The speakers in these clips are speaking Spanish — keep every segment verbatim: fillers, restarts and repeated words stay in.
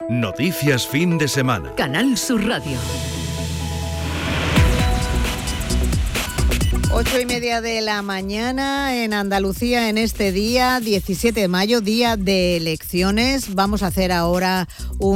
Noticias fin de semana. Canal Sur Radio. Ocho y media de la mañana en Andalucía en este día, diecisiete de mayo, día de elecciones. Vamos a hacer ahora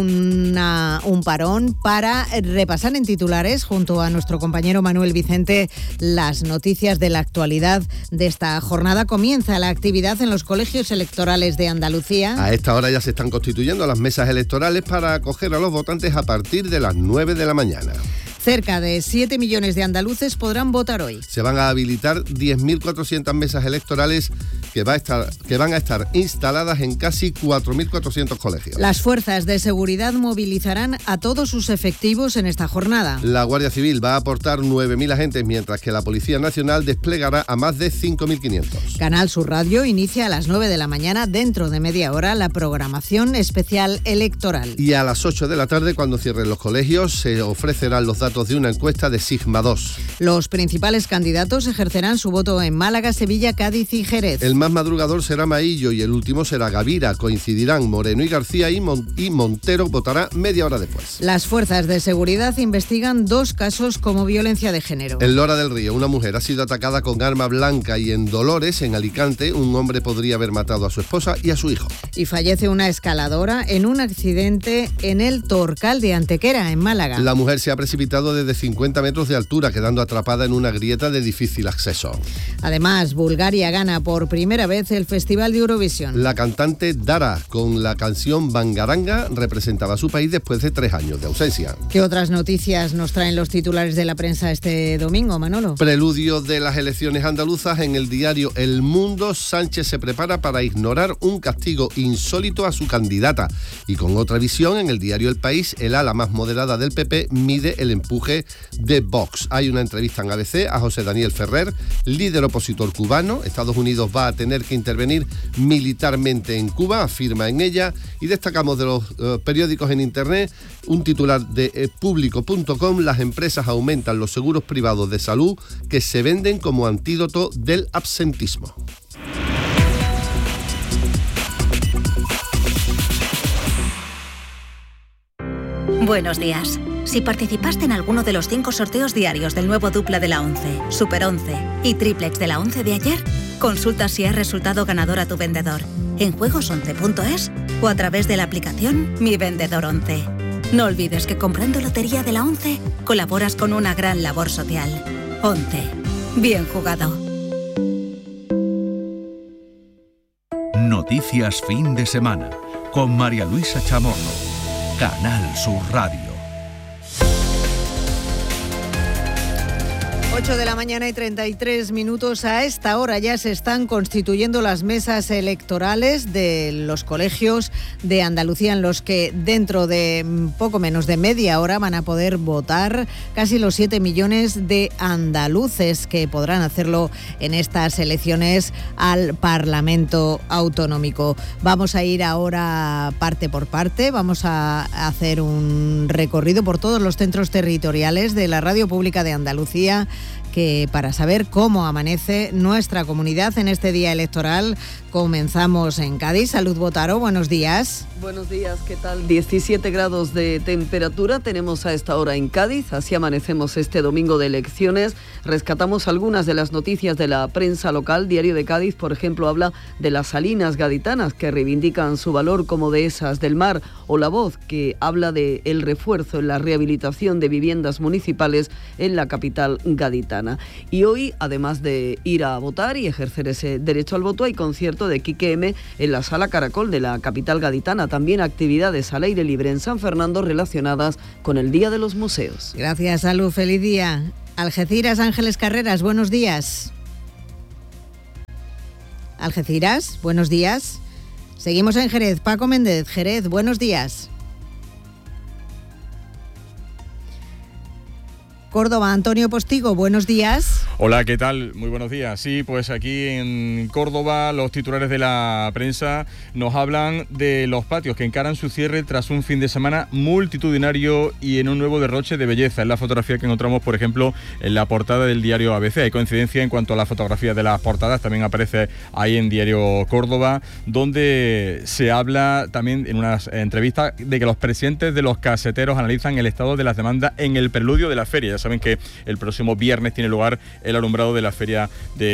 una, un parón para repasar en titulares, junto a nuestro compañero Manuel Vicente, las noticias de la actualidad de esta jornada. Comienza la actividad en los colegios electorales de Andalucía. A esta hora ya se están constituyendo las mesas electorales para acoger a los votantes a partir de las nueve de la mañana. Cerca de siete millones de andaluces podrán votar hoy. Se van a habilitar diez mil cuatrocientas mesas electorales que, va a estar, que van a estar instaladas en casi cuatro mil cuatrocientos colegios. Las fuerzas de seguridad movilizarán a todos sus efectivos en esta jornada. La Guardia Civil va a aportar nueve mil agentes, mientras que la Policía Nacional desplegará a más de cinco mil quinientos. Canal Sur Radio inicia a las nueve de la mañana, dentro de media hora, la programación especial electoral. Y a las ocho de la tarde, cuando cierren los colegios, se ofrecerán los datos de una encuesta de Sigma dos. Los principales candidatos ejercerán su voto en Málaga, Sevilla, Cádiz y Jerez. El más madrugador será Maillo y el último será Gavira. Coincidirán Moreno y García y, Mon- y Montero votará media hora después. Las fuerzas de seguridad investigan dos casos como violencia de género. En Lora del Río, una mujer ha sido atacada con arma blanca, y en Dolores, en Alicante, un hombre podría haber matado a su esposa y a su hijo. Y fallece una escaladora en un accidente en el Torcal de Antequera, en Málaga. La mujer se ha precipitado desde cincuenta metros de altura, quedando atrapada en una grieta de difícil acceso. Además, Bulgaria gana por primera vez el Festival de Eurovisión. La cantante Dara, con la canción Bangaranga, representaba a su país después de tres años de ausencia. ¿Qué otras noticias nos traen los titulares de la prensa este domingo, Manolo? Preludio de las elecciones andaluzas. En el diario El Mundo, Sánchez se prepara para ignorar un castigo insólito a su candidata. Y con otra visión, en el diario El País, el ala más moderada del P P mide el empuje de Vox. Hay una entrevista en A B C a José Daniel Ferrer, líder opositor cubano. Estados Unidos va a tener que intervenir militarmente en Cuba, afirma en ella. Y destacamos de los uh, periódicos en internet un titular de eh, público punto com: las empresas aumentan los seguros privados de salud que se venden como antídoto del absentismo. Buenos días. Si participaste en alguno de los cinco sorteos diarios del nuevo dupla de la once, Super once y Triplex de la once de ayer, consulta si has resultado ganador a tu vendedor en juegos once punto es o a través de la aplicación Mi Vendedor once. No olvides que comprando lotería de la once colaboras con una gran labor social. once. Bien jugado. Noticias fin de semana con María Luisa Chamorro. Canal Sur Radio. ocho de la mañana y treinta y tres minutos. A esta hora ya se están constituyendo las mesas electorales de los colegios de Andalucía, en los que dentro de poco menos de media hora van a poder votar casi los siete millones de andaluces que podrán hacerlo en estas elecciones al Parlamento Autonómico. Vamos a ir ahora parte por parte, vamos a hacer un recorrido por todos los centros territoriales de la Radio Pública de Andalucía, que para saber cómo amanece nuestra comunidad en este día electoral, comenzamos en Cádiz. Salud Botaro, buenos días. Buenos días, ¿qué tal? diecisiete grados de temperatura tenemos a esta hora en Cádiz, así amanecemos este domingo de elecciones. Rescatamos algunas de las noticias de la prensa local. Diario de Cádiz, por ejemplo, habla de las salinas gaditanas, que reivindican su valor como dehesas del mar, o La Voz, que habla de el refuerzo en la rehabilitación de viviendas municipales en la capital gaditana. Y hoy, además de ir a votar y ejercer ese derecho al voto, hay concierto de Quique M en la Sala Caracol de la capital gaditana. También actividades al aire libre en San Fernando relacionadas con el Día de los Museos. Gracias, Salud. Feliz día. Algeciras, Ángeles Carreras, buenos días. Algeciras, buenos días. Seguimos en Jerez. Paco Méndez, Jerez, buenos días. Córdoba. Antonio Postigo, buenos días. Hola, ¿qué tal? Muy buenos días. Sí, pues aquí en Córdoba los titulares de la prensa nos hablan de los patios que encaran su cierre tras un fin de semana multitudinario y en un nuevo derroche de belleza. Es la fotografía que encontramos, por ejemplo, en la portada del diario A B C. Hay coincidencia en cuanto a la fotografía de las portadas, también aparece ahí en Diario Córdoba, donde se habla también en unas entrevistas de que los presidentes de los caseteros analizan el estado de las demandas en el preludio de la feria. Ya saben que el próximo viernes tiene lugar el alumbrado de la Feria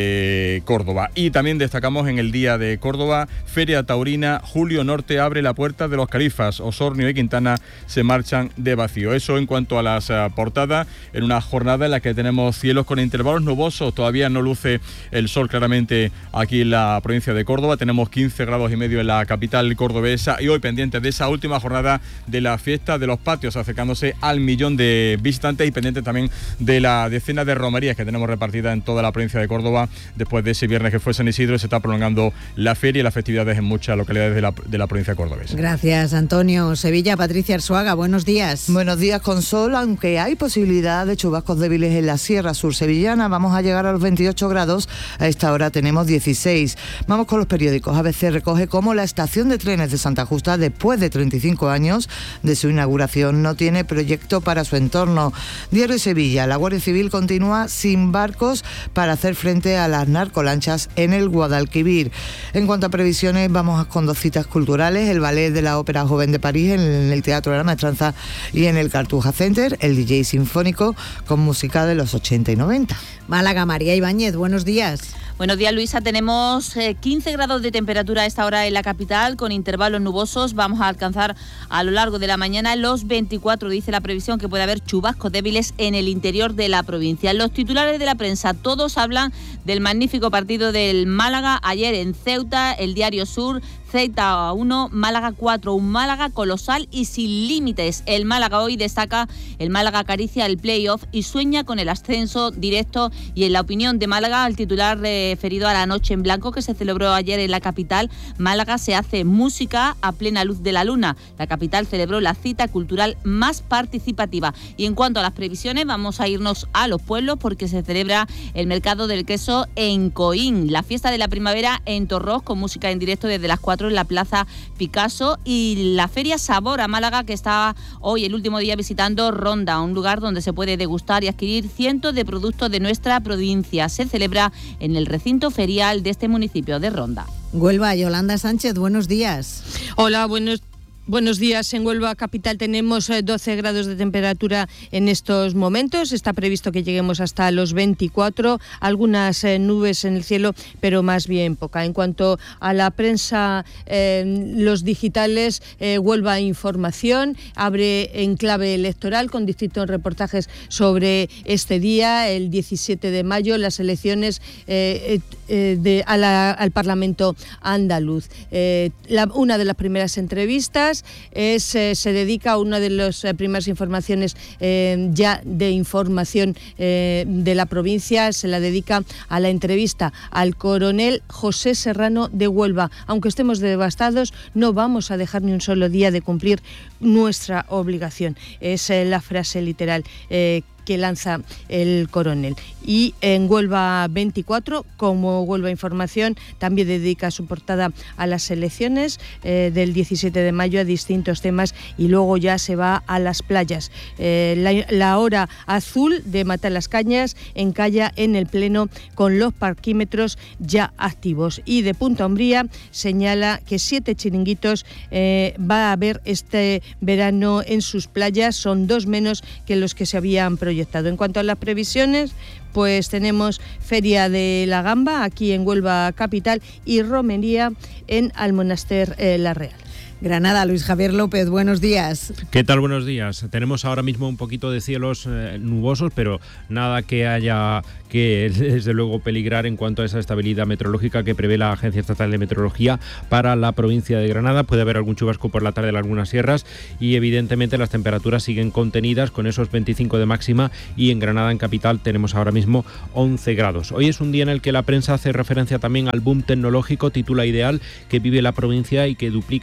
de Córdoba. Y también destacamos en el Día de Córdoba, Feria Taurina, Julio Norte abre la puerta de los Califas, Osornio y Quintana se marchan de vacío. Eso en cuanto a las uh, portadas, en una jornada en la que tenemos cielos con intervalos nubosos, todavía no luce el sol claramente aquí en la provincia de Córdoba, tenemos quince grados y medio en la capital cordobesa y hoy pendientes de esa última jornada de la fiesta de los patios, acercándose al millón de visitantes y pendientes también de la decena de romerías que tenemos repartida en toda la provincia de Córdoba. Después de ese viernes que fue San Isidro, se está prolongando la feria y las festividades en muchas localidades de la, de la provincia cordobesa. Gracias, Antonio. Sevilla, Patricia Arzuaga, buenos días. Buenos días con sol, aunque hay posibilidad de chubascos débiles en la Sierra Sur sevillana. Vamos a llegar a los veintiocho grados, a esta hora tenemos dieciséis. Vamos con los periódicos. A B C recoge cómo la estación de trenes de Santa Justa, después de treinta y cinco años de su inauguración, no tiene proyecto para su entorno. Diario Sevilla, la Guardia Civil continúa sin barcos para hacer frente a las narcolanchas en el Guadalquivir. En cuanto a previsiones, vamos con dos citas culturales, el ballet de la Ópera Joven de París en el Teatro de la Maestranza y en el Cartuja Center, el D J sinfónico con música de los ochenta y noventa. Málaga, María Ibáñez, buenos días. Buenos días, Luisa. Tenemos eh, quince grados de temperatura a esta hora en la capital, con intervalos nubosos. Vamos a alcanzar a lo largo de la mañana los veinticuatro. Dice la previsión que puede haber chubascos débiles en el interior de la provincia. Los titulares de la prensa, todos hablan del magnífico partido del Málaga ayer en Ceuta. El Diario Sur, Ceuta uno, Málaga cuatro, un Málaga colosal y sin límites. El Málaga hoy destaca, el Málaga acaricia el playoff y sueña con el ascenso directo. Y en la opinión de Málaga, el titular referido a la Noche en Blanco que se celebró ayer en la capital, Málaga se hace música a plena luz de la luna. La capital celebró la cita cultural más participativa. Y en cuanto a las previsiones, vamos a irnos a los pueblos porque se celebra el mercado del queso en Coín, la fiesta de la primavera en Torros con música en directo desde las cuatro en la Plaza Picasso y la Feria Sabor a Málaga que está hoy el último día visitando Ronda, un lugar donde se puede degustar y adquirir cientos de productos de nuestra provincia. Se celebra en el recinto ferial de este municipio de Ronda. Huelva, Yolanda Sánchez, buenos días. Hola, buenos Buenos días. En Huelva capital tenemos doce grados de temperatura en estos momentos. Está previsto que lleguemos hasta los veinticuatro. Algunas eh, nubes en el cielo, pero más bien poca. En cuanto a la prensa, eh, los digitales, eh, Huelva Información abre en clave electoral con distintos reportajes sobre este día, el diecisiete de mayo, las elecciones eh, eh, de, a la, al Parlamento andaluz. Eh, la, una de las primeras entrevistas Es, eh, se dedica a una de las eh, primeras informaciones eh, ya de información eh, de la provincia, se la dedica a la entrevista al coronel José Serrano de Huelva. Aunque estemos devastados, no vamos a dejar ni un solo día de cumplir nuestra obligación. Es eh, la frase literal eh, que lanza el coronel. Y en Huelva veinticuatro, como Huelva Información, también dedica su portada a las elecciones eh, del diecisiete de mayo, a distintos temas, y luego ya se va a las playas. Eh, la, la hora azul de Matalascañas encalla en el Pleno con los parquímetros ya activos. Y de Punta Umbría señala que siete chiringuitos eh, va a haber este verano en sus playas, son dos menos que los que se habían proyectado. En cuanto a las previsiones, pues tenemos Feria de la Gamba aquí en Huelva capital y romería en Almonaster eh, La Real. Granada, Luis Javier López, buenos días. ¿Qué tal? Buenos días. Tenemos ahora mismo un poquito de cielos eh, nubosos, pero nada que haya que, desde luego, peligrar en cuanto a esa estabilidad meteorológica que prevé la Agencia Estatal de Meteorología para la provincia de Granada. Puede haber algún chubasco por la tarde en algunas sierras y, evidentemente, las temperaturas siguen contenidas con esos veinticinco de máxima y en Granada, en capital, tenemos ahora mismo once grados. Hoy es un día en el que la prensa hace referencia también al boom tecnológico, titula Ideal, que vive la provincia y que duplica el empleo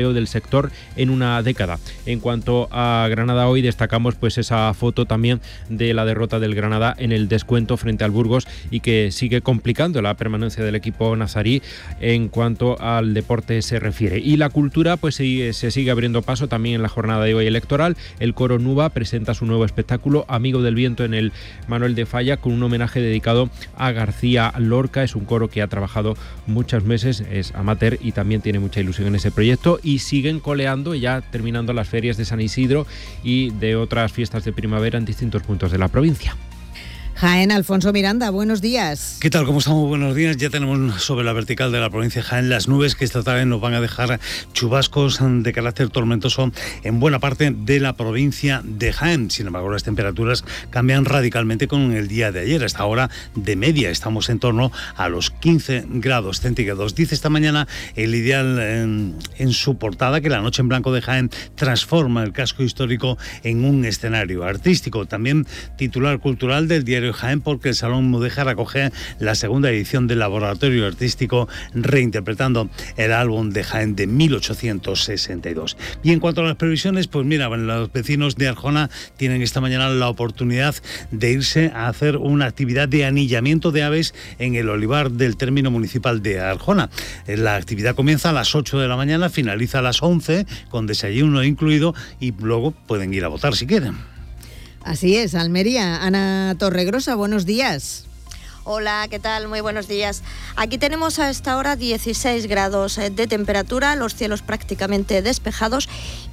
empleo del sector en una década. En cuanto a Granada, hoy destacamos pues esa foto también de la derrota del Granada en el descuento frente al Burgos y que sigue complicando la permanencia del equipo nazarí en cuanto al deporte se refiere. Y la cultura pues se, se sigue abriendo paso también en la jornada de hoy electoral. El coro Nuba presenta su nuevo espectáculo Amigo del Viento en el Manuel de Falla con un homenaje dedicado a García Lorca. Es un coro que ha trabajado muchos meses, es amateur y también tiene mucha ilusión en ese proyecto, y siguen coleando ya terminando las ferias de San Isidro y de otras fiestas de primavera en distintos puntos de la provincia. Jaén, Alfonso Miranda, buenos días. ¿Qué tal? ¿Cómo estamos? Buenos días. Ya tenemos sobre la vertical de la provincia de Jaén las nubes que esta tarde nos van a dejar chubascos de carácter tormentoso en buena parte de la provincia de Jaén. Sin embargo, las temperaturas cambian radicalmente con el día de ayer. Hasta ahora, de media, estamos en torno a los quince grados centígrados. Dice esta mañana el Ideal en, en su portada que la Noche en Blanco de Jaén transforma el casco histórico en un escenario artístico. También titular cultural del diario Jaén, porque el Salón Mudéjar acoge la segunda edición del Laboratorio Artístico reinterpretando el álbum de Jaén de mil ochocientos sesenta y dos. Y en cuanto a las previsiones, pues mira, los vecinos de Arjona tienen esta mañana la oportunidad de irse a hacer una actividad de anillamiento de aves en el olivar del término municipal de Arjona. La actividad comienza a las ocho de la mañana, finaliza a las once con desayuno incluido y luego pueden ir a votar si quieren. Así es, Almería. Ana Torregrosa, buenos días. Hola, ¿qué tal? Muy buenos días. Aquí tenemos a esta hora dieciséis grados de temperatura, los cielos prácticamente despejados.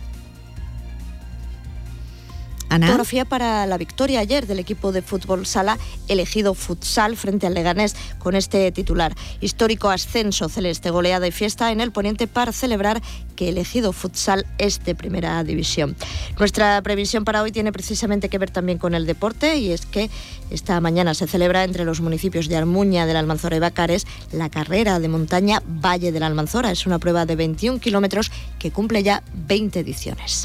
Ana. Fotografía para la victoria ayer del equipo de fútbol sala elegido futsal frente al Leganés con este titular: histórico ascenso celeste, goleada y fiesta en el Poniente para celebrar que el elegido futsal es de primera división. Nuestra previsión para hoy tiene precisamente que ver también con el deporte, y es que esta mañana se celebra entre los municipios de Armuña, de la Almanzora y Bacares la carrera de montaña Valle de la Almanzora. Es una prueba de veintiún kilómetros que cumple ya veinte ediciones.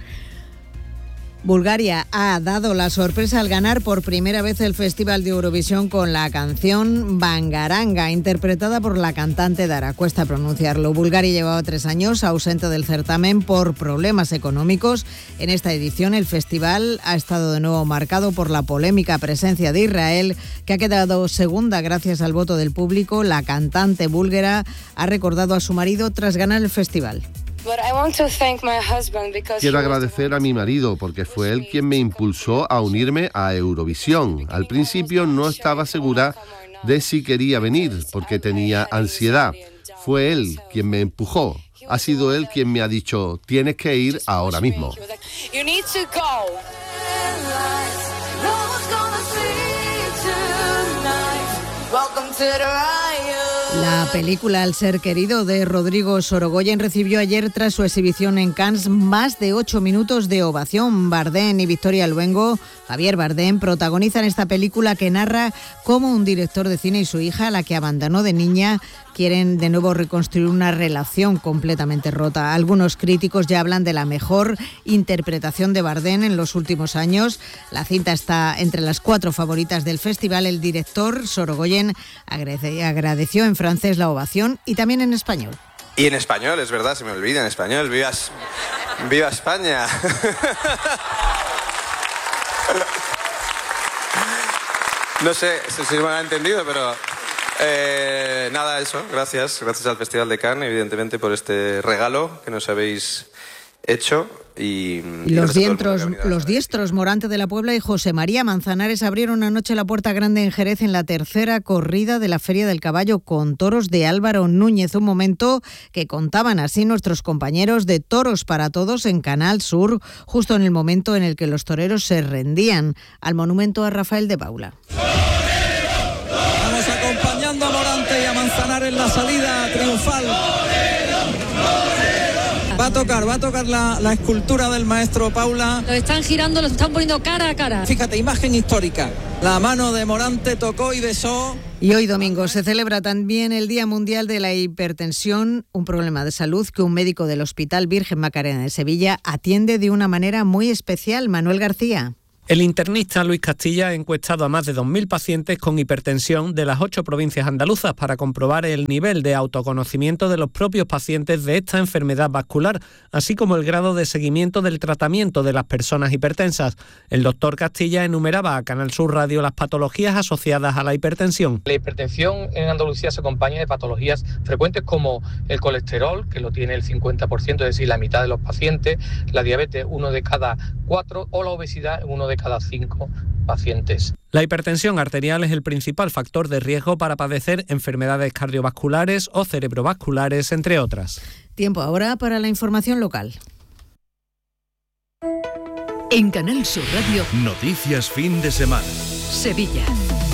Bulgaria ha dado la sorpresa al ganar por primera vez el Festival de Eurovisión con la canción Bangaranga, interpretada por la cantante Dara. Cuesta pronunciarlo. Bulgaria llevaba tres años ausente del certamen por problemas económicos. En esta edición el festival ha estado de nuevo marcado por la polémica presencia de Israel, que ha quedado segunda gracias al voto del público. La cantante búlgara ha recordado a su marido tras ganar el festival. Quiero agradecer a mi marido porque fue él quien me impulsó a unirme a Eurovisión. Al principio no estaba segura de si quería venir porque tenía ansiedad. Fue él quien me empujó. Ha sido él quien me ha dicho, tienes que ir ahora mismo. La película El ser querido de Rodrigo Sorogoyen recibió ayer, tras su exhibición en Cannes, más de ocho minutos de ovación. Bardem y Victoria Luengo, Javier Bardem, protagonizan esta película que narra cómo un director de cine y su hija, a la que abandonó de niña, quieren de nuevo reconstruir una relación completamente rota. Algunos críticos ya hablan de la mejor interpretación de Bardem en los últimos años. La cinta está entre las cuatro favoritas del festival. El director Sorogoyen agradeció en francés la ovación y también en español. Y en español, es verdad, se me olvida, en español. ¡Viva, viva España! No sé si me han entendido, pero... Eh, nada, eso, gracias, gracias al Festival de Cannes, evidentemente, por este regalo que nos habéis hecho. Y, y los, diestros, los diestros Morante de la Puebla y José María Manzanares abrieron anoche la Puerta Grande en Jerez en la tercera corrida de la Feria del Caballo con toros de Álvaro Núñez, un momento que contaban así nuestros compañeros de Toros para Todos en Canal Sur, justo en el momento en el que los toreros se rendían al monumento a Rafael de Paula. Vamos acompañando a Morante y a Manzanares en la salida triunfal. Va a tocar, va a tocar la, la escultura del maestro Paula. Lo están girando, lo están poniendo cara a cara. Fíjate, imagen histórica. La mano de Morante tocó y besó. Y hoy domingo se celebra también el Día Mundial de la Hipertensión, un problema de salud que un médico del Hospital Virgen Macarena de Sevilla atiende de una manera muy especial. Manuel García. El internista Luis Castilla ha encuestado a más de dos mil pacientes con hipertensión de las ocho provincias andaluzas para comprobar el nivel de autoconocimiento de los propios pacientes de esta enfermedad vascular, así como el grado de seguimiento del tratamiento de las personas hipertensas. El doctor Castilla enumeraba a Canal Sur Radio las patologías asociadas a la hipertensión. La hipertensión en Andalucía se acompaña de patologías frecuentes como el colesterol, que lo tiene el cincuenta por ciento, es decir, la mitad de los pacientes, la diabetes, uno de cada cuatro, o la obesidad, uno de cada cinco pacientes. La hipertensión arterial es el principal factor de riesgo para padecer enfermedades cardiovasculares o cerebrovasculares, entre otras. Tiempo ahora para la información local. En Canal Sur Radio, Noticias fin de semana. Sevilla.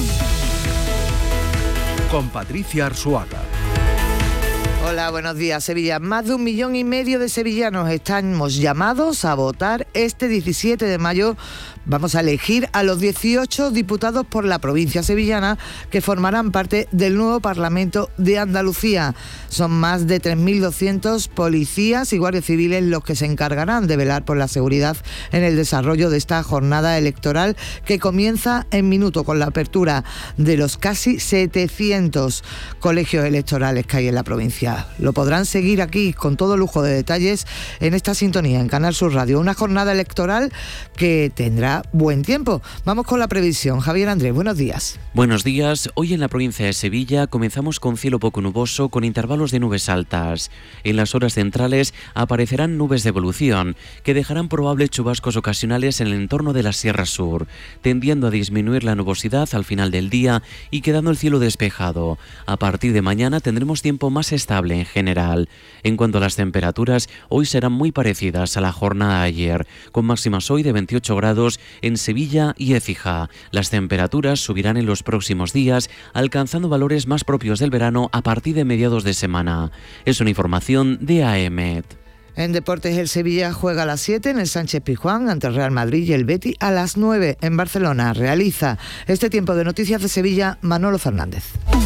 Con Patricia Arzuaga. Hola, buenos días, Sevilla. Más de un millón y medio de sevillanos estamos llamados a votar este diecisiete de mayo. Vamos a elegir a los dieciocho diputados por la provincia sevillana que formarán parte del nuevo Parlamento de Andalucía. Son más de tres mil doscientos policías y guardias civiles los que se encargarán de velar por la seguridad en el desarrollo de esta jornada electoral que comienza en minuto con la apertura de los casi setecientos colegios electorales que hay en la provincia. Lo podrán seguir aquí con todo lujo de detalles en esta sintonía en Canal Sur Radio. Una jornada electoral que tendrá buen tiempo. Vamos con la previsión. Javier Andrés, buenos días. Buenos días. Hoy en la provincia de Sevilla comenzamos con cielo poco nuboso con intervalos de nubes altas. En las horas centrales aparecerán nubes de evolución que dejarán probables chubascos ocasionales en el entorno de la Sierra Sur, tendiendo a disminuir la nubosidad al final del día y quedando el cielo despejado. A partir de mañana tendremos tiempo más estable en general. En cuanto a las temperaturas, hoy serán muy parecidas a la jornada de ayer, con máximas hoy de veintiocho grados en Sevilla y Écija. Las temperaturas subirán en los próximos días, alcanzando valores más propios del verano a partir de mediados de semana. Es una información de A E M E T. En deportes, el Sevilla juega a las siete en el Sánchez Pizjuán ante el Real Madrid y el Betis a las nueve en Barcelona. Realiza este tiempo de noticias de Sevilla Manolo Fernández.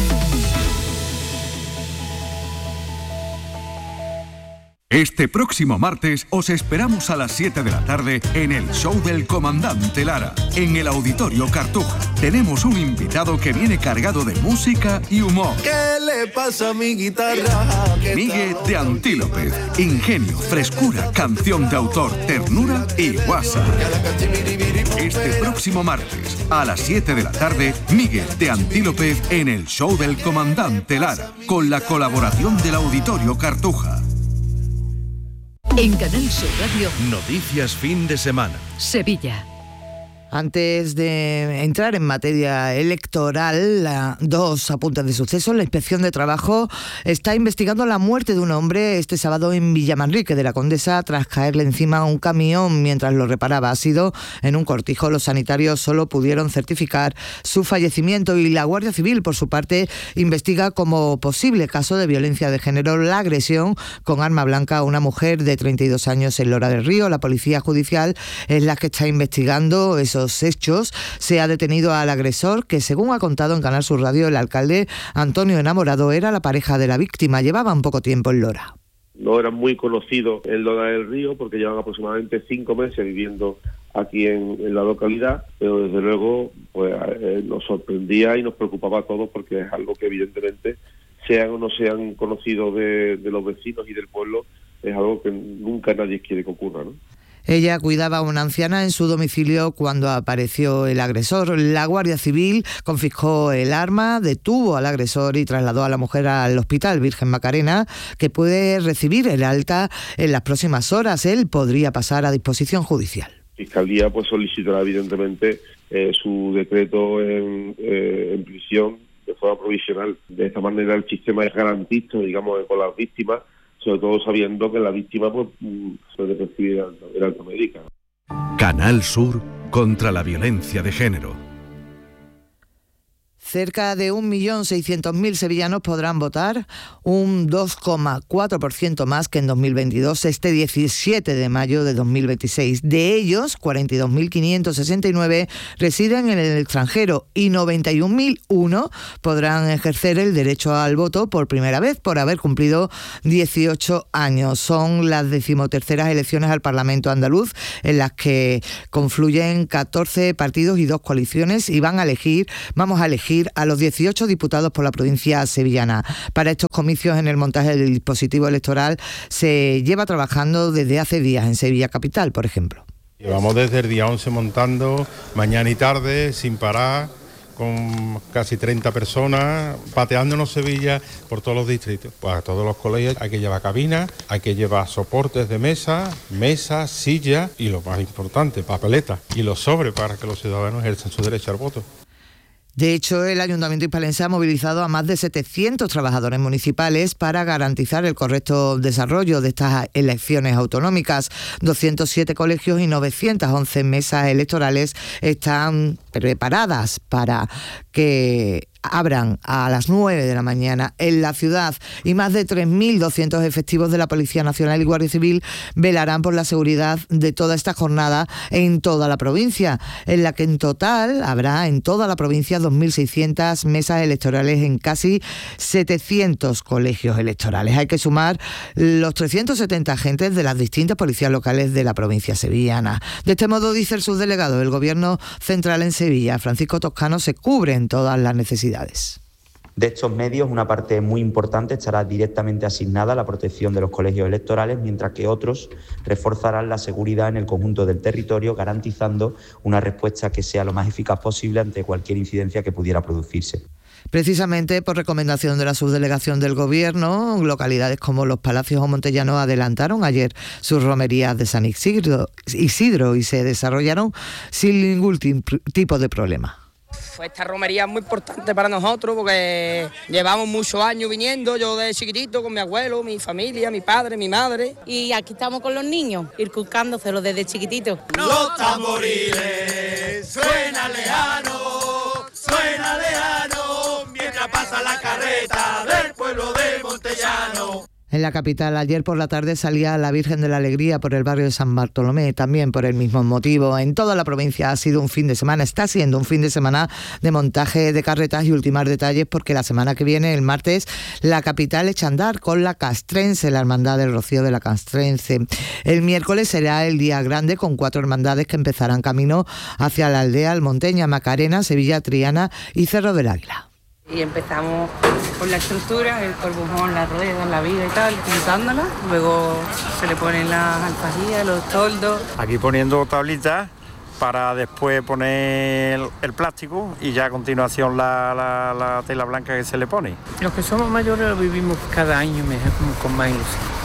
Este próximo martes os esperamos a las siete de la tarde en el show del Comandante Lara, en el Auditorio Cartuja. Tenemos un invitado que viene cargado de música y humor. ¿Qué le pasa a mi guitarra? Miguel de Antílope. Ingenio, frescura, canción de autor, ternura y guasa. Este próximo martes, a las siete de la tarde, Miguel de Antílope en el show del Comandante Lara, con la colaboración del Auditorio Cartuja. En Canal Sur Radio, Noticias fin de semana. Sevilla. Antes de entrar en materia electoral, la, dos apuntes de suceso. La Inspección de Trabajo está investigando la muerte de un hombre este sábado en Villamanrique de la Condesa tras caerle encima un camión mientras lo reparaba. Ha sido en un cortijo. Los sanitarios solo pudieron certificar su fallecimiento y la Guardia Civil, por su parte, investiga como posible caso de violencia de género la agresión con arma blanca a una mujer de treinta y dos años en Lora del Río. La Policía Judicial es la que está investigando esos hechos. Se ha detenido al agresor, que según ha contado en Canal Sur Radio el alcalde Antonio Enamorado, era la pareja de la víctima. Llevaban poco tiempo en Lora. No eran muy conocidos en Lora del Río porque llevan aproximadamente cinco meses viviendo aquí en, en la localidad, pero desde luego pues eh, nos sorprendía y nos preocupaba a todos porque es algo que evidentemente, sean o no sean conocidos de, de los vecinos y del pueblo, es algo que nunca nadie quiere que ocurra, ¿no? Ella cuidaba a una anciana en su domicilio cuando apareció el agresor. La Guardia Civil confiscó el arma, detuvo al agresor y trasladó a la mujer al Hospital Virgen Macarena, que puede recibir el alta en las próximas horas. Él podría pasar a disposición judicial. Fiscalía pues solicitará evidentemente eh, su decreto en, eh, en prisión de forma provisional. De esta manera el sistema es garantista, digamos, con las víctimas, sobre todo sabiendo que la víctima pues, puede recibir el alta médica. Canal Sur contra la violencia de género. Cerca de un millón seiscientos mil sevillanos podrán votar, un dos coma cuatro por ciento más que en dos mil veintidós, este diecisiete de mayo de dos mil veintiséis. De ellos, cuarenta y dos mil quinientos sesenta y nueve residen en el extranjero y noventa y un mil uno podrán ejercer el derecho al voto por primera vez por haber cumplido dieciocho años. Son las decimoterceras elecciones al Parlamento andaluz en las que confluyen catorce partidos y dos coaliciones y van a elegir, vamos a elegir a los dieciocho diputados por la provincia sevillana. Para estos comicios, en el montaje del dispositivo electoral se lleva trabajando desde hace días en Sevilla capital, por ejemplo. Llevamos desde el día once montando, mañana y tarde, sin parar, con casi treinta personas, pateándonos Sevilla por todos los distritos. Pues a todos los colegios hay que llevar cabinas, hay que llevar soportes de mesa, mesas, sillas y lo más importante, papeletas y los sobres para que los ciudadanos ejerzan su derecho al voto. De hecho, el Ayuntamiento hispalense ha movilizado a más de setecientos trabajadores municipales para garantizar el correcto desarrollo de estas elecciones autonómicas. doscientos siete colegios y novecientas once mesas electorales están preparadas para que abran a las nueve de la mañana en la ciudad y más de tres mil doscientos efectivos de la Policía Nacional y Guardia Civil velarán por la seguridad de toda esta jornada en toda la provincia, en la que en total habrá en toda la provincia dos mil seiscientas mesas electorales en casi setecientos colegios electorales. Hay que sumar los trescientos setenta agentes de las distintas policías locales de la provincia sevillana. De este modo, dice el subdelegado del Gobierno Central en Sevilla, Francisco Toscano, se cubren todas las necesidades. De estos medios, una parte muy importante estará directamente asignada a la protección de los colegios electorales, mientras que otros reforzarán la seguridad en el conjunto del territorio, garantizando una respuesta que sea lo más eficaz posible ante cualquier incidencia que pudiera producirse. Precisamente por recomendación de la subdelegación del Gobierno, localidades como Los Palacios o Montellano adelantaron ayer sus romerías de San Isidro, Isidro y se desarrollaron sin ningún tipo de problema. Esta romería es muy importante para nosotros porque llevamos muchos años viniendo, yo de chiquitito con mi abuelo, mi familia, mi padre, mi madre. Y aquí estamos con los niños, inculcándoselo desde chiquitito. Los tamboriles suena lejano, suena lejano, mientras pasa la carreta del pueblo de Montellano. En la capital, ayer por la tarde salía la Virgen de la Alegría por el barrio de San Bartolomé, también por el mismo motivo. En toda la provincia ha sido un fin de semana, está siendo un fin de semana de montaje de carretas y ultimar detalles, porque la semana que viene, el martes, la capital echa a andar con la Castrense, la Hermandad del Rocío de la Castrense. El miércoles será el día grande con cuatro hermandades que empezarán camino hacia la aldea Almonteña, Macarena, Sevilla, Triana y Cerro del Águila. Y empezamos con la estructura, el corbujón, las ruedas, la viga y tal, pintándola. Luego se le ponen las alfajillas, los toldos. Aquí poniendo tablitas para después poner el plástico y ya a continuación la, la, la tela blanca que se le pone. Los que somos mayores lo vivimos cada año mejor, con más ilusión.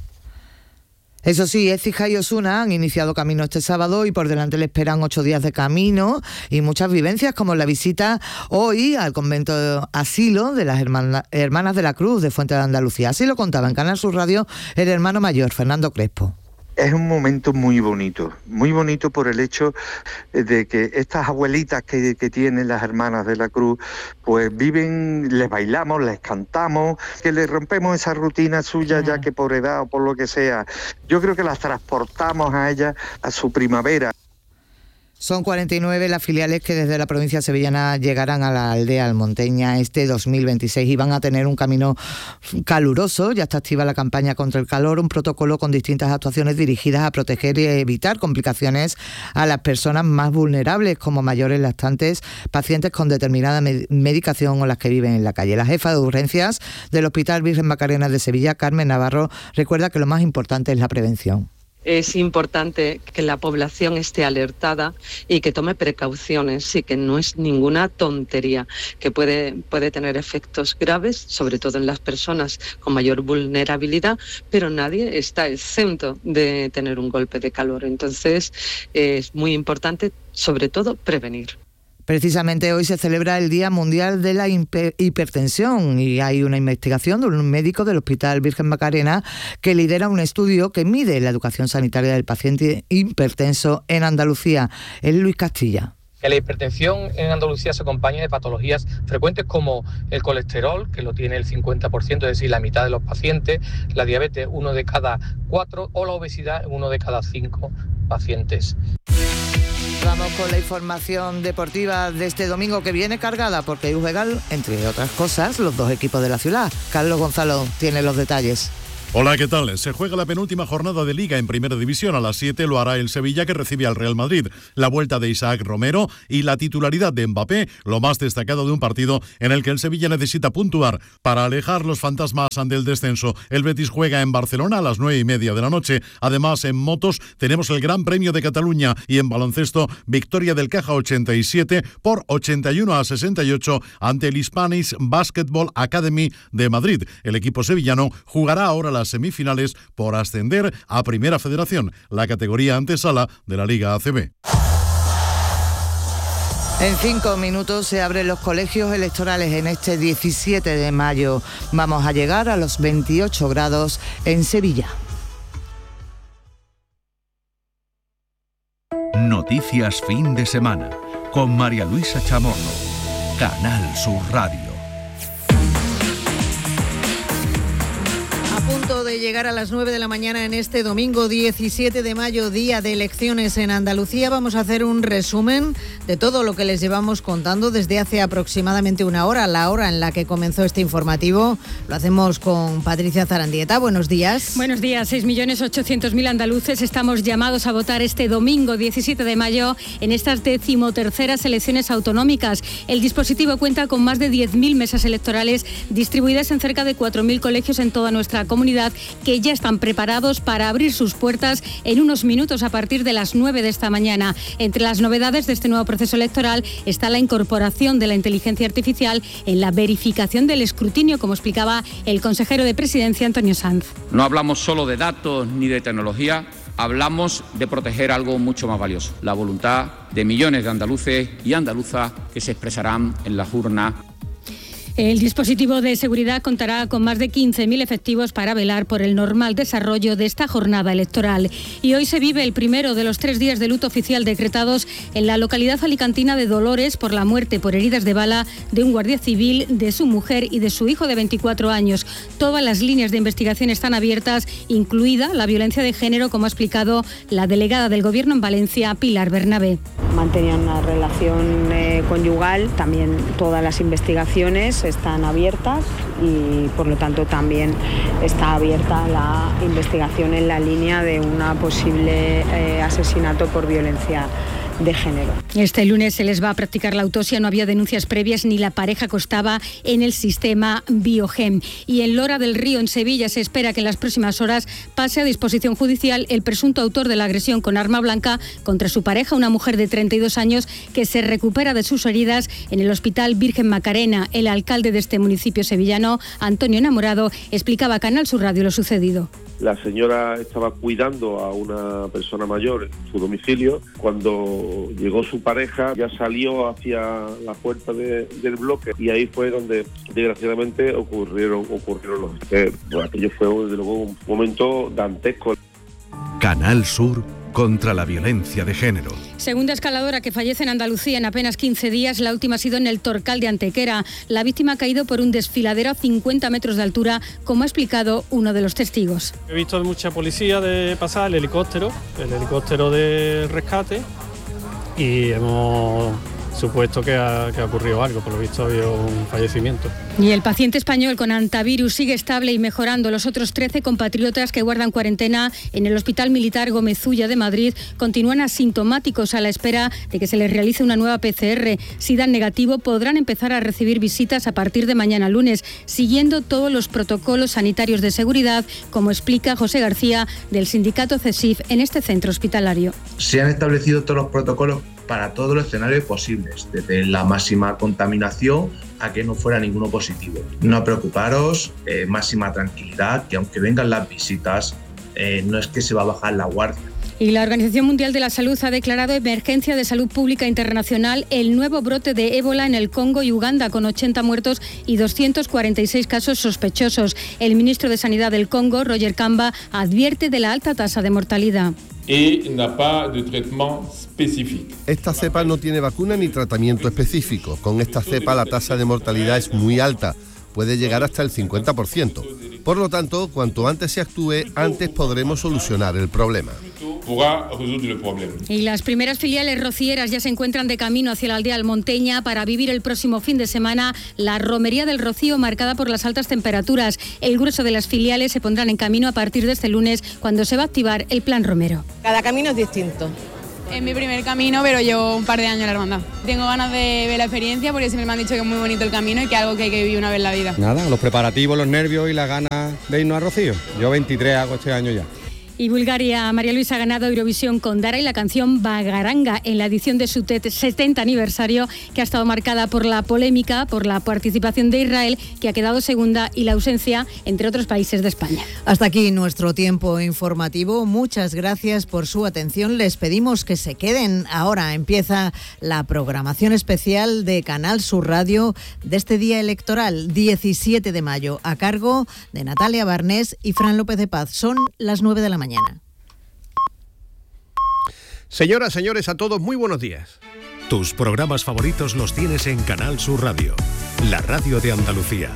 Eso sí, Écija y Osuna han iniciado camino este sábado y por delante le esperan ocho días de camino y muchas vivencias, como la visita hoy al convento asilo de las hermana, Hermanas de la Cruz de Fuente de Andalucía. Así lo contaba en Canal Sur Radio el hermano mayor, Fernando Crespo. Es un momento muy bonito, muy bonito por el hecho de que estas abuelitas que, que tienen las Hermanas de la Cruz, pues viven, les bailamos, les cantamos, que les rompemos esa rutina suya, ya que por edad o por lo que sea, yo creo que las transportamos a ellas a su primavera. Son cuarenta y nueve las filiales que desde la provincia sevillana llegarán a la aldea almonteña este dos mil veintiséis y van a tener un camino caluroso. Ya está activa la campaña contra el calor, un protocolo con distintas actuaciones dirigidas a proteger y evitar complicaciones a las personas más vulnerables, como mayores lactantes, pacientes con determinada med- medicación o las que viven en la calle. La jefa de urgencias del Hospital Virgen Macarena de Sevilla, Carmen Navarro, recuerda que lo más importante es la prevención. Es importante que la población esté alertada y que tome precauciones y que no es ninguna tontería, que puede, puede tener efectos graves, sobre todo en las personas con mayor vulnerabilidad, pero nadie está exento de tener un golpe de calor. Entonces es muy importante, sobre todo, prevenir. Precisamente hoy se celebra el Día Mundial de la Hipertensión y hay una investigación de un médico del Hospital Virgen Macarena que lidera un estudio que mide la educación sanitaria del paciente hipertenso en Andalucía. Es Luis Castilla. La hipertensión en Andalucía se acompaña de patologías frecuentes como el colesterol, que lo tiene el cincuenta por ciento, es decir, la mitad de los pacientes, la diabetes, uno de cada cuatro, o la obesidad, uno de cada cinco pacientes. Vamos con la información deportiva de este domingo, que viene cargada porque juegan, entre otras cosas, los dos equipos de la ciudad. Carlos Gonzalo tiene los detalles. Hola, ¿qué tal? Se juega la penúltima jornada de Liga en Primera División. A las siete lo hará el Sevilla, que recibe al Real Madrid. La vuelta de Isaac Romero y la titularidad de Mbappé, lo más destacado de un partido en el que el Sevilla necesita puntuar para alejar los fantasmas del descenso. El Betis juega en Barcelona a las nueve y media de la noche. Además, en motos tenemos el Gran Premio de Cataluña, y en baloncesto, victoria del Caja ochenta y siete por ochenta y uno a sesenta y ocho ante el Hispanics Basketball Academy de Madrid. El equipo sevillano jugará ahora las semifinales por ascender a Primera Federación, la categoría antesala de la Liga A C B. En cinco minutos se abren los colegios electorales en este diecisiete de mayo. Vamos a llegar a los veintiocho grados en Sevilla. Noticias fin de semana con María Luisa Chamorro, Canal Sur Radio. A punto de llegar a las nueve de la mañana en este domingo diecisiete de mayo, día de elecciones en Andalucía, vamos a hacer un resumen de todo lo que les llevamos contando desde hace aproximadamente una hora, la hora en la que comenzó este informativo. Lo hacemos con Patricia Zarandieta. Buenos días. Buenos días. seis millones ochocientos mil andaluces estamos llamados a votar este domingo diecisiete de mayo en estas decimoterceras elecciones autonómicas. El dispositivo cuenta con más de diez mil mesas electorales distribuidas en cerca de cuatro mil colegios en toda nuestra comunidad, que ya están preparados para abrir sus puertas en unos minutos a partir de las nueve de esta mañana. Entre las novedades de este nuevo proceso electoral está la incorporación de la inteligencia artificial en la verificación del escrutinio, como explicaba el consejero de Presidencia, Antonio Sanz. No hablamos solo de datos ni de tecnología, hablamos de proteger algo mucho más valioso, la voluntad de millones de andaluces y andaluzas que se expresarán en las urnas. El dispositivo de seguridad contará con más de quince mil efectivos para velar por el normal desarrollo de esta jornada electoral. Y hoy se vive el primero de los tres días de luto oficial decretados en la localidad alicantina de Dolores por la muerte por heridas de bala de un guardia civil, de su mujer y de su hijo de veinticuatro años. Todas las líneas de investigación están abiertas, incluida la violencia de género, como ha explicado la delegada del Gobierno en Valencia, Pilar Bernabé. Mantenían una relación eh, conyugal, también todas las investigaciones están abiertas y por lo tanto también está abierta la investigación en la línea de un posible eh, asesinato por violencia de género. Este lunes se les va a practicar la autopsia, no había denuncias previas ni la pareja constaba en el sistema Biogen. Y en Lora del Río, en Sevilla, se espera que en las próximas horas pase a disposición judicial el presunto autor de la agresión con arma blanca contra su pareja, una mujer de treinta y dos años que se recupera de sus heridas en el Hospital Virgen Macarena. El alcalde de este municipio sevillano, Antonio Enamorado, explicaba a Canal Sur Radio lo sucedido. La señora estaba cuidando a una persona mayor en su domicilio. Cuando llegó su pareja, ya salió hacia la puerta de, del bloque y ahí fue donde desgraciadamente ocurrieron, ocurrieron los... Eh, bueno, aquello fue desde luego un momento dantesco. Canal Sur contra la violencia de género. Segunda escaladora que fallece en Andalucía en apenas quince días, la última ha sido en el Torcal de Antequera. La víctima ha caído por un desfiladero a cincuenta metros de altura, como ha explicado uno de los testigos. He visto mucha policía de pasar, el helicóptero, el helicóptero de rescate, y hemos supuesto que ha, que ha ocurrido algo, por lo visto ha habido un fallecimiento. Y el paciente español con antivirus sigue estable y mejorando. Los otros trece compatriotas que guardan cuarentena en el Hospital Militar Gómez Ulla de Madrid continúan asintomáticos a la espera de que se les realice una nueva P C R. Si dan negativo, podrán empezar a recibir visitas a partir de mañana lunes, siguiendo todos los protocolos sanitarios de seguridad, como explica José García del sindicato CESIF en este centro hospitalario. Se han establecido todos los protocolos para todos los escenarios posibles, desde la máxima contaminación a que no fuera ninguno positivo. No preocuparos, eh, máxima tranquilidad, que aunque vengan las visitas, eh, no es que se va a bajar la guardia. Y la Organización Mundial de la Salud ha declarado emergencia de salud pública internacional el nuevo brote de ébola en el Congo y Uganda, con ochenta muertos y doscientos cuarenta y seis casos sospechosos. El ministro de Sanidad del Congo, Roger Kamba, advierte de la alta tasa de mortalidad. et n'a pas de traitement spécifique. Esta cepa no tiene vacuna ni tratamiento específico. Con esta cepa la tasa de mortalidad es muy alta, puede llegar hasta el cincuenta por ciento. Por lo tanto, cuanto antes se actúe, antes podremos solucionar el problema. Y las primeras filiales rocieras ya se encuentran de camino hacia la aldea almonteña para vivir el próximo fin de semana la romería del Rocío, marcada por las altas temperaturas. El grueso de las filiales se pondrán en camino a partir de este lunes, cuando se va a activar el plan romero. Cada camino es distinto. Es mi primer camino, pero llevo un par de años en la hermandad. Tengo ganas de ver la experiencia porque siempre me han dicho que es muy bonito el camino y que es algo que hay que vivir una vez en la vida. Nada, los preparativos, los nervios y las ganas de irnos a Rocío. Yo veintitrés hago este año ya. Y Bulgaria, María Luisa ha ganado Eurovisión con Dara y la canción Bagaranga en la edición de su setenta aniversario, que ha estado marcada por la polémica, por la participación de Israel, que ha quedado segunda, y la ausencia, entre otros países, de España. Hasta aquí nuestro tiempo informativo. Muchas gracias por su atención. Les pedimos que se queden. Ahora empieza la programación especial de Canal Sur Radio de este día electoral, diecisiete de mayo, a cargo de Natalia Barnés y Fran López de Paz. Son las nueve de la mañana. Mañana. Señoras, señores, a todos muy buenos días. Tus programas favoritos los tienes en Canal Sur Radio, la radio de Andalucía.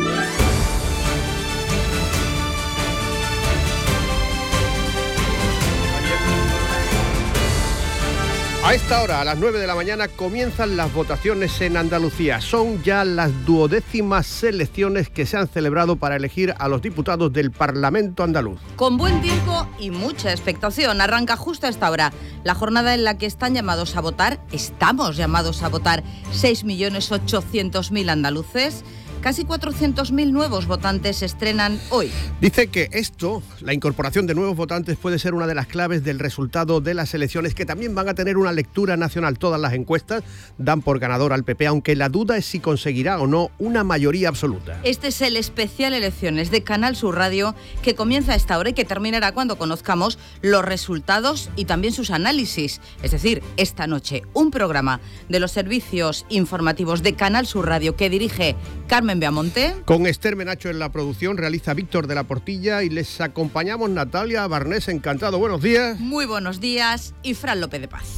A esta hora, a las nueve de la mañana, comienzan las votaciones en Andalucía. Son ya las duodécimas elecciones que se han celebrado para elegir a los diputados del Parlamento andaluz. Con buen tiempo y mucha expectación, arranca justo a esta hora la jornada en la que están llamados a votar, estamos llamados a votar seis millones ochocientos mil andaluces. Casi cuatrocientos mil nuevos votantes se estrenan hoy. Dice que esto, la incorporación de nuevos votantes, puede ser una de las claves del resultado de las elecciones, que también van a tener una lectura nacional. Todas las encuestas dan por ganador al P P, aunque la duda es si conseguirá o no una mayoría absoluta. Este es el especial Elecciones de Canal Sur Radio, que comienza a esta hora y que terminará cuando conozcamos los resultados y también sus análisis. Es decir, esta noche, un programa de los servicios informativos de Canal Sur Radio que dirige Carmen Beamonte. Con Esther Menacho en la producción, realiza Víctor de la Portilla y les acompañamos Natalia Barnés. Encantado, buenos días. Muy buenos días, y Fran López de Paz.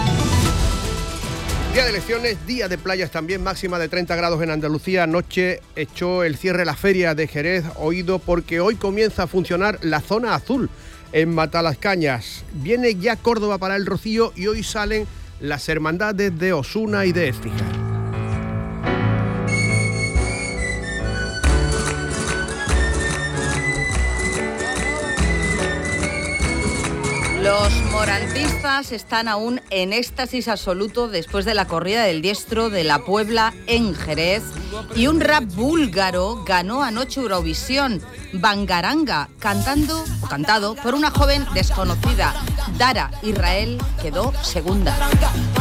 Día de elecciones, día de playas también, máxima de treinta grados en Andalucía. Anoche echó el cierre la feria de Jerez, oído porque hoy comienza a funcionar la zona azul en Matalascañas. Viene ya Córdoba para el Rocío y hoy salen las hermandades de Osuna y de Écija. Los morantistas están aún en éxtasis absoluto después de la corrida del diestro de la Puebla en Jerez, y un rap búlgaro ganó anoche Eurovisión, Bangaranga, cantando o cantado por una joven desconocida. Dara Israel quedó segunda.